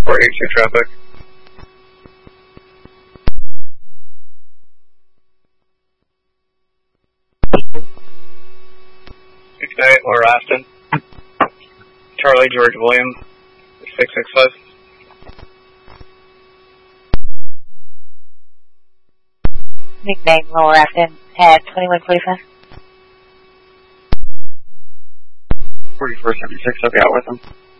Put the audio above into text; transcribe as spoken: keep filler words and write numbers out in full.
four eight two traffic. six nine eight, Laura Afton. Charlie George William, six six five. Nickname Laura Afton at twenty-one forty-five. forty-four seventy-six, I'll be out with him.